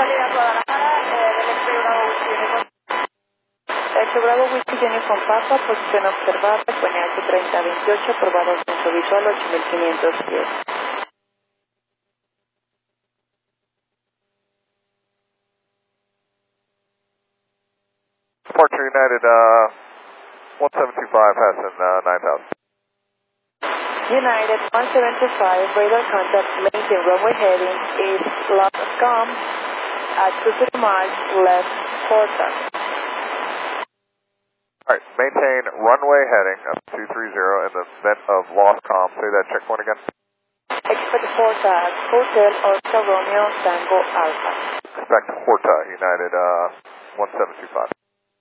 salida a Guadalajara, del X-Ray Bravo Whisky Uniform. X-Ray Bravo Whisky Uniform Papa, posición observada, frecuencia 3028, probado centro visual 8500 pies. Departure United 1725, passing 9000. United 175, radar contact, maintain runway heading is LOSCOM at 20 miles left quarter. Alright, maintain runway heading up 230 in the event of LOSCOM. Say that checkpoint again. Expect Horta at Hotel Oscar Romeo Tango Alpha. Expect Horta United 1725.